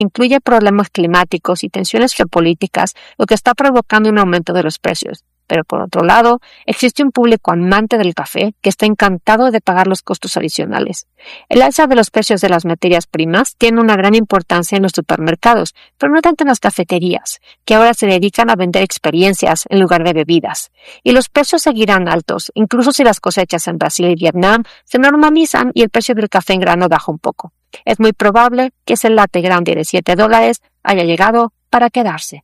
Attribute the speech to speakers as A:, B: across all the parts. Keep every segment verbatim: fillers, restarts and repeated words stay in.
A: incluye problemas climáticos y tensiones geopolíticas, lo que está provocando un aumento de los precios. Pero por otro lado, existe un público amante del café que está encantado de pagar los costos adicionales. El alza de los precios de las materias primas tiene una gran importancia en los supermercados, pero no tanto en las cafeterías, que ahora se dedican a vender experiencias en lugar de bebidas. Y los precios seguirán altos, incluso si las cosechas en Brasil y Vietnam se normalizan y el precio del café en grano baja un poco. Es muy probable que ese latte grande de siete dólares haya llegado para quedarse.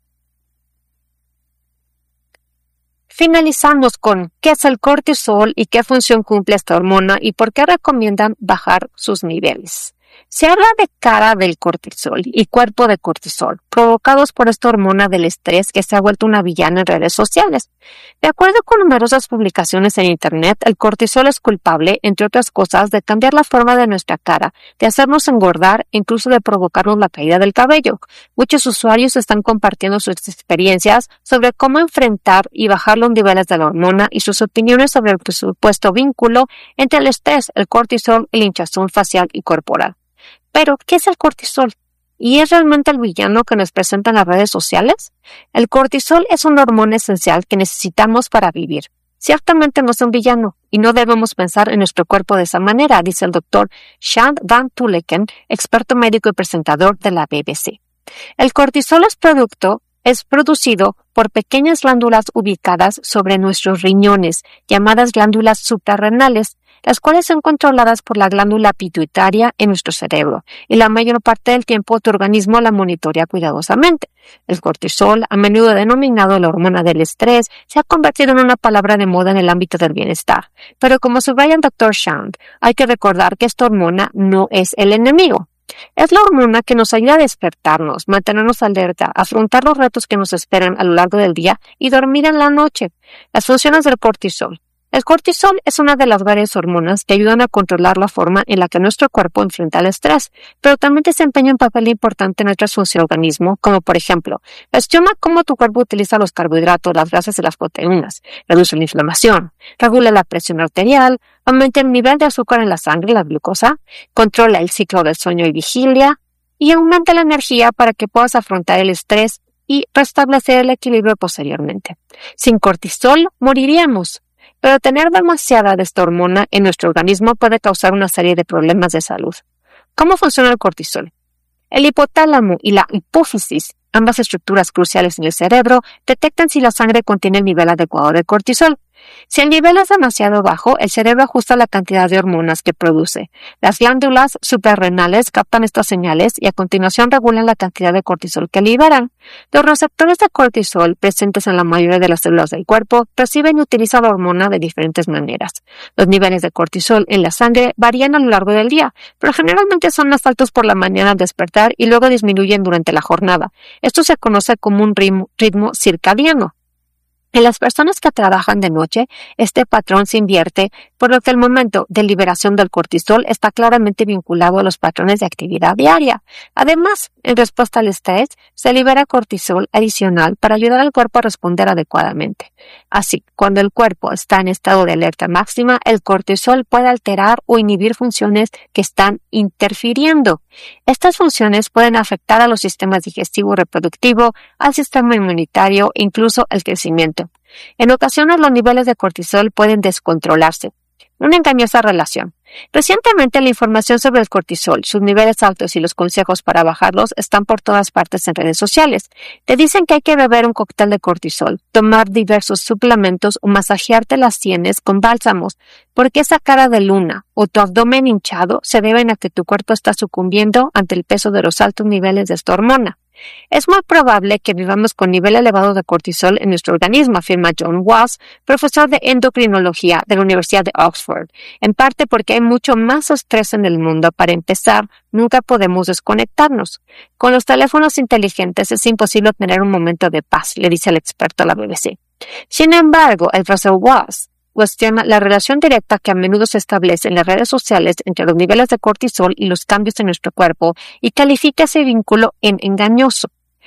A: Finalizamos con ¿qué es el cortisol y qué función cumple esta hormona y por qué recomiendan bajar sus niveles? Se habla de cara del cortisol y cuerpo de cortisol, provocados por esta hormona del estrés que se ha vuelto una villana en redes sociales. De acuerdo con numerosas publicaciones en Internet, el cortisol es culpable, entre otras cosas, de cambiar la forma de nuestra cara, de hacernos engordar e incluso de provocarnos la caída del cabello. Muchos usuarios están compartiendo sus experiencias sobre cómo enfrentar y bajar los niveles de la hormona y sus opiniones sobre el supuesto vínculo entre el estrés, el cortisol y la hinchazón facial y corporal. Pero, ¿qué es el cortisol? ¿Y es realmente el villano que nos presentan las redes sociales? El cortisol es una hormona esencial que necesitamos para vivir. Ciertamente no es un villano y no debemos pensar en nuestro cuerpo de esa manera, dice el doctor Sean Van Tulleken, experto médico y presentador de la B B C. El cortisol es producto es producido por pequeñas glándulas ubicadas sobre nuestros riñones, llamadas glándulas suprarrenales, las cuales son controladas por la glándula pituitaria en nuestro cerebro, y la mayor parte del tiempo tu organismo la monitorea cuidadosamente. El cortisol, a menudo denominado la hormona del estrés, se ha convertido en una palabra de moda en el ámbito del bienestar. Pero como subraya el doctor Shand, hay que recordar que esta hormona no es el enemigo. Es la hormona que nos ayuda a despertarnos, mantenernos alerta, afrontar los retos que nos esperan a lo largo del día y dormir en la noche. Las funciones del cortisol. El cortisol es una de las varias hormonas que ayudan a controlar la forma en la que nuestro cuerpo enfrenta el estrés, pero también desempeña un papel importante en nuestras funciones del organismo, como por ejemplo, gestiona cómo tu cuerpo utiliza los carbohidratos, las grasas y las proteínas, reduce la inflamación, regula la presión arterial, aumenta el nivel de azúcar en la sangre, la glucosa, controla el ciclo del sueño y vigilia, y aumenta la energía para que puedas afrontar el estrés y restablecer el equilibrio posteriormente. Sin cortisol, moriríamos. Pero tener demasiada de esta hormona en nuestro organismo puede causar una serie de problemas de salud. ¿Cómo funciona el cortisol? El hipotálamo y la hipófisis, ambas estructuras cruciales en el cerebro, detectan si la sangre contiene el nivel adecuado de cortisol. Si el nivel es demasiado bajo, el cerebro ajusta la cantidad de hormonas que produce. Las glándulas suprarrenales captan estas señales y a continuación regulan la cantidad de cortisol que liberan. Los receptores de cortisol presentes en la mayoría de las células del cuerpo reciben y utilizan la hormona de diferentes maneras. Los niveles de cortisol en la sangre varían a lo largo del día, pero generalmente son más altos por la mañana al despertar y luego disminuyen durante la jornada. Esto se conoce como un ritmo, ritmo circadiano. En las personas que trabajan de noche, este patrón se invierte, por lo que el momento de liberación del cortisol está claramente vinculado a los patrones de actividad diaria. Además, en respuesta al estrés, se libera cortisol adicional para ayudar al cuerpo a responder adecuadamente. Así, cuando el cuerpo está en estado de alerta máxima, el cortisol puede alterar o inhibir funciones que están interfiriendo. Estas funciones pueden afectar a los sistemas digestivo y reproductivo, al sistema inmunitario e incluso el crecimiento. En ocasiones los niveles de cortisol pueden descontrolarse. Una engañosa relación. Recientemente la información sobre el cortisol, sus niveles altos y los consejos para bajarlos están por todas partes en redes sociales. Te dicen que hay que beber un cóctel de cortisol, tomar diversos suplementos o masajearte las sienes con bálsamos, porque esa cara de luna o tu abdomen hinchado se deben a que tu cuerpo está sucumbiendo ante el peso de los altos niveles de esta hormona. Es muy probable que vivamos con nivel elevado de cortisol en nuestro organismo, afirma John Walsh, profesor de endocrinología de la Universidad de Oxford, en parte porque hay mucho más estrés en el mundo. Para empezar, nunca podemos desconectarnos. Con los teléfonos inteligentes es imposible tener un momento de paz, le dice el experto a la B B C. Sin embargo, el profesor Walsh cuestiona la relación directa que a menudo se establece en las redes sociales entre los niveles de cortisol y los cambios en nuestro cuerpo y califica ese vínculo en engañoso.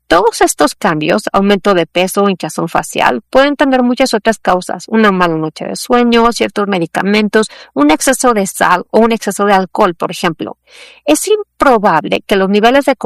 A: Todos estos cambios, aumento de peso o hinchazón facial, pueden tener muchas otras causas, una mala noche de sueño, ciertos medicamentos, un exceso de sal o un exceso de alcohol, por ejemplo. Es improbable que los niveles de